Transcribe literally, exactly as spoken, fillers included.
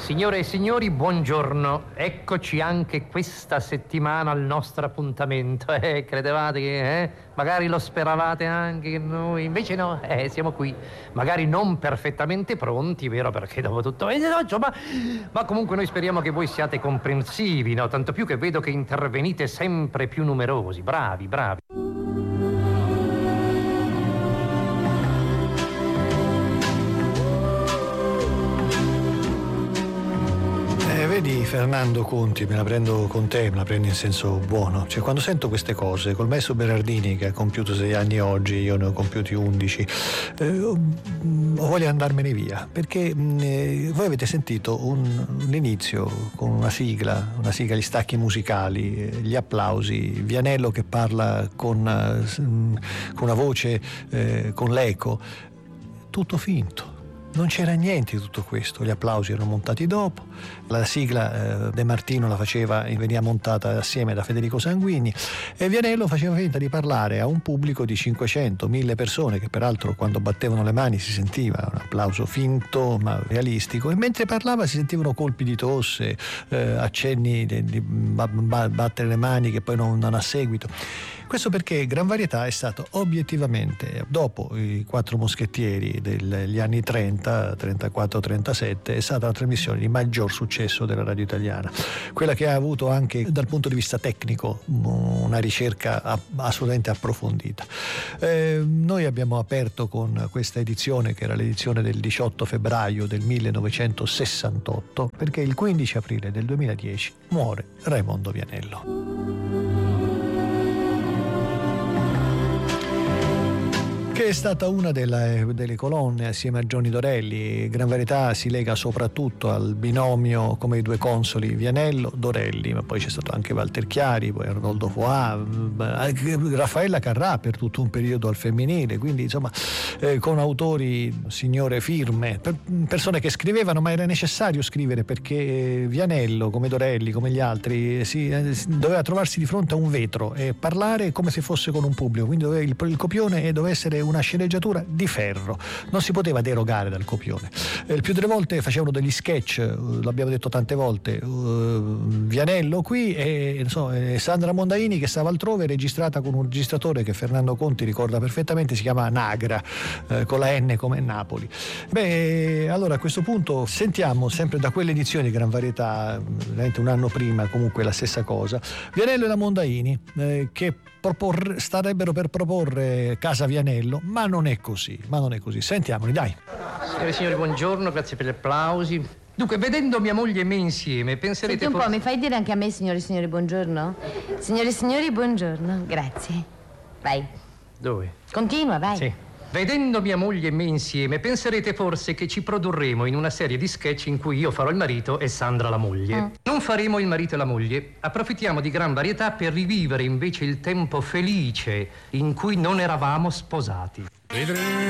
Signore e signori, buongiorno. Eccoci anche questa settimana al nostro appuntamento. Eh, credevate che, eh? Magari lo speravate anche noi. Invece no, eh, siamo qui. Magari non perfettamente pronti, vero? Perché dopo tutto... Eh, no, insomma, ma comunque noi speriamo che voi siate comprensivi, no? Tanto più che vedo che intervenite sempre più numerosi. Bravi, bravi. Vedi Fernando Conti, me la prendo con te, me la prendo in senso buono. Cioè, quando sento queste cose, col maestro Berardini che ha compiuto sei anni oggi, io ne ho compiuti undici, eh, ho voglia di andarmene via, perché eh, voi avete sentito un, un inizio con una sigla, una sigla, gli stacchi musicali, eh, gli applausi, Vianello che parla con, eh, con una voce, eh, con l'eco, tutto finto. Non c'era niente di tutto questo, gli applausi erano montati dopo, la sigla eh, De Martino la faceva, veniva montata assieme da Federico Sanguigni e Vianello faceva finta di parlare a un pubblico di cinquecento mille persone che peraltro quando battevano le mani si sentiva un applauso finto ma realistico e mentre parlava si sentivano colpi di tosse, eh, accenni di, di battere le mani che poi non, non ha seguito. Questo perché Gran Varietà è stato obiettivamente, dopo i Quattro Moschettieri degli anni trenta, trentaquattro trentasette, è stata la trasmissione di maggior successo della radio italiana. Quella che ha avuto anche dal punto di vista tecnico una ricerca assolutamente approfondita. Eh, noi abbiamo aperto con questa edizione, che era l'edizione del diciotto febbraio del millenovecentosessantotto, perché il quindici aprile del duemiladieci muore Raimondo Vianello. Che è stata una delle, delle colonne assieme a Johnny Dorelli. Gran Varietà si lega soprattutto al binomio come i due consoli Vianello, Dorelli, ma poi c'è stato anche Walter Chiari, poi Arnoldo Foà, Raffaella Carrà per tutto un periodo al femminile, quindi insomma eh, con autori signore firme, per, persone che scrivevano, ma era necessario scrivere perché Vianello, come Dorelli, come gli altri, si, eh, doveva trovarsi di fronte a un vetro e parlare come se fosse con un pubblico, quindi doveva, il, il copione doveva essere una sceneggiatura di ferro, non si poteva derogare dal copione. Eh, il più delle volte facevano degli sketch, uh, l'abbiamo detto tante volte, uh, Vianello qui e so, eh, Sandra Mondaini che stava altrove, registrata con un registratore che Fernando Conti ricorda perfettamente, si chiama Nagra, eh, con la N come Napoli. Beh, allora a questo punto sentiamo sempre da quelle edizioni di Gran Varietà, veramente un anno prima comunque la stessa cosa, Vianello e la Mondaini eh, che propor- starebbero per proporre Casa Vianello, ma non è così, ma non è così. Sentiamoli, dai. Signore e signori, buongiorno, grazie per gli applausi. Dunque, vedendo mia moglie e me insieme, penserete... Senti un forse... po', mi fai dire anche a me, signore e signori, buongiorno? Signore e signori, buongiorno, grazie. Vai. Dove? Continua, vai. Sì. Vedendo mia moglie e me insieme, penserete forse che ci produrremo in una serie di sketch in cui io farò il marito e Sandra la moglie. Mm. Non faremo il marito e la moglie, approfittiamo di Gran Varietà per rivivere invece il tempo felice in cui non eravamo sposati. Vedremo